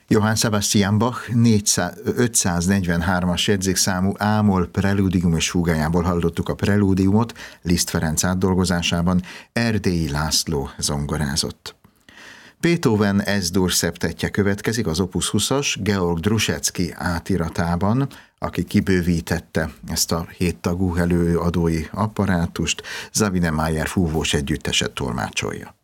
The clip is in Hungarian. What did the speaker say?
Johann Sebastian Bach 543-as jegyzékszámú A-moll preludium fugájából hallottuk a prelúdiumot, Liszt Ferenc átdolgozásában, Erdélyi László zongorázott. Beethoven S-dur szeptettje következik az Opus 20-as Georg Druschetsky átiratában, aki kibővítette ezt a 7 tagú előadói apparátust, Sabine Meyer fúvós együtteset tolmácsolja.